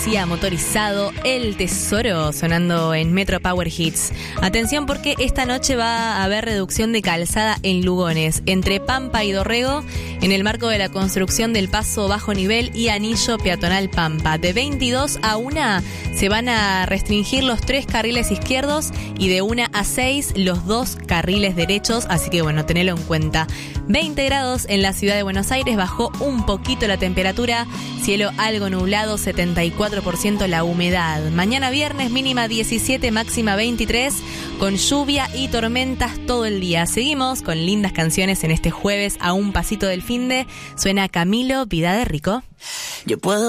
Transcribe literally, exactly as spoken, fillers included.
Motorizado, El Tesoro, sonando en Metro Power Hits. Atención porque esta noche va a haber reducción de calzada en Lugones, entre Pampa y Dorrego, en el marco de la construcción del paso bajo nivel y anillo peatonal Pampa. De veintidós a una se van a restringir los tres carriles izquierdos y de una a seis los dos carriles derechos, así que bueno, tenelo en cuenta. veinte grados en la ciudad de Buenos Aires, bajó un poquito la temperatura, cielo algo nublado, setenta y cuatro por ciento la humedad. Mañana viernes mínima diecisiete, máxima veintitrés, con lluvia y tormentas todo el día. Seguimos con lindas canciones en este jueves a un pasito del finde. Suena Camilo, Vida de Rico. Yo puedo